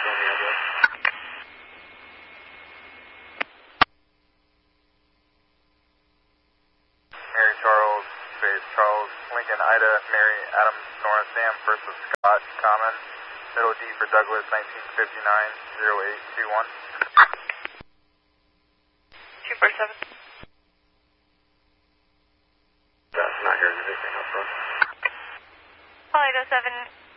Mary Charles, space Charles, Lincoln, Ida, Mary, Adam, Nora, Sam, first with Scott, Common, middle D for Douglas, 1959-0821. 247. That's not hearing anything up front. Polito 7.